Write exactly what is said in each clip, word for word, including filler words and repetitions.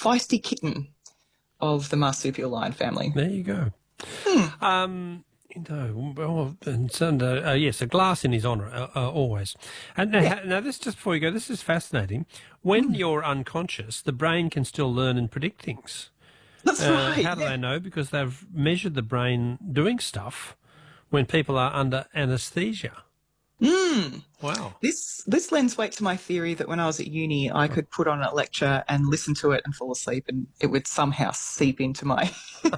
feisty kitten of the marsupial lion family. There you go. Hmm. Um, no, well, and so, uh, uh, yes, a glass in his honour, uh, uh, always. And now, Yeah. now, this just before you go, this is fascinating. When Hmm. you're unconscious, the brain can still learn and predict things. That's Uh, right. how do yeah. they know? Because they've measured the brain doing stuff when people are under anaesthesia. Mm. Wow. This this lends weight to my theory that when I was at uni, I could put on a lecture and listen to it and fall asleep, and it would somehow seep into my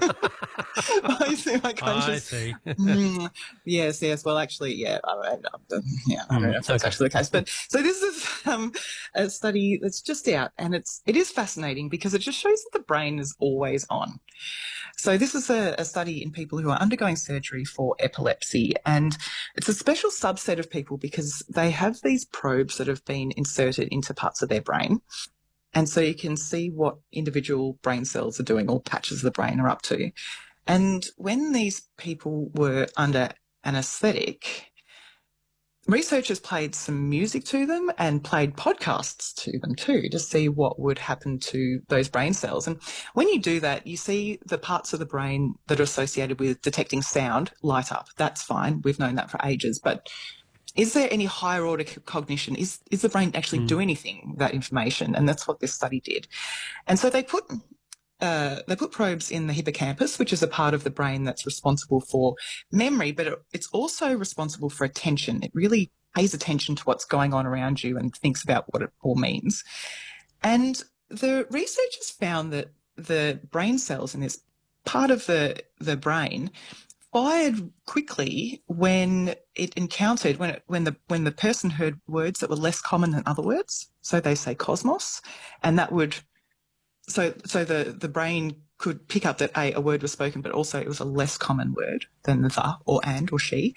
my, my conscious. I see. mm, yes, yes. Well, actually, yeah, I, I, I, yeah, I don't know if that's okay. actually the case. But so this is um, a study that's just out, and it's it is fascinating because it just shows that the brain is always on. So this is a, a study in people who are undergoing surgery for epilepsy, and it's a special subset of people because they have these probes that have been inserted into parts of their brain. And so you can see what individual brain cells are doing or patches of the brain are up to. And when these people were under anaesthetic, researchers played some music to them and played podcasts to them too to see what would happen to those brain cells. And when you do that, you see the parts of the brain that are associated with detecting sound light up. That's fine. We've known that for ages. But is there any higher order cognition? Is is the brain actually Mm. do anything with that information? And that's what this study did. And so they put uh, they put probes in the hippocampus, which is a part of the brain that's responsible for memory, but it, it's also responsible for attention. It really pays attention to what's going on around you and thinks about what it all means. And the researchers found that the brain cells in this part of the, the brain fired quickly when it encountered, when it, when the when the person heard words that were less common than other words. So they say cosmos, and that would So, so the, the brain could pick up that A, a word was spoken, but also it was a less common word than the the or and or she.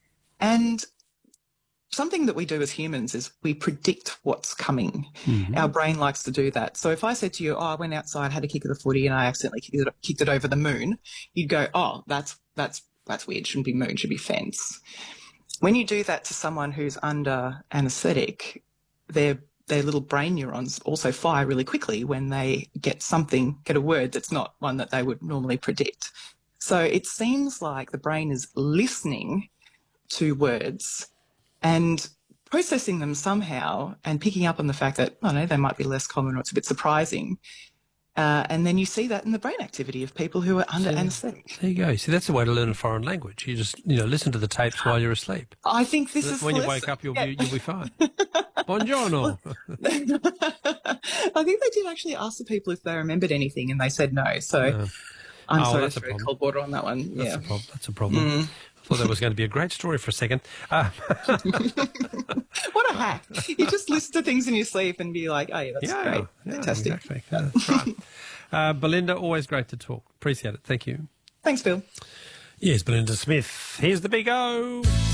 And something that we do as humans is we predict what's coming. Mm-hmm. Our brain likes to do that. So if I said to you, oh, I went outside, had a kick of the footy and I accidentally kicked it, kicked it over the moon, you'd go, oh, that's, that's, that's weird. Shouldn't be moon, should be fence. When you do that to someone who's under anaesthetic, their their little brain neurons also fire really quickly when they get something, get a word that's not one that they would normally predict. So it seems like the brain is listening to words and processing them somehow and picking up on the fact that, I don't know, they might be less common or it's a bit surprising. Uh, and then you see that in the brain activity of people who are under So, anaesthetic. There you go. See, that's a way to learn a foreign language. You just, you know, listen to the tapes while you're asleep. I think this So is when you less- wake up, you'll yeah. be you'll be fine. Buongiorno. I think they did actually ask the people if they remembered anything, and they said no. So Yeah. I'm Oh, sorry that's to a throw problem. cold water on that one. That's yeah. a problem. That's a problem. Mm. I thought that was going to be a great story for a second. Uh, What a hack! You just listen to things in your sleep and be like, "Oh yeah, that's yeah, great, yeah, fantastic." exactly. Yeah, that's right. Uh, Belinda, always great to talk. Appreciate it. Thank you. Thanks, Bill. Yes, Belinda Smith. Here's the big O.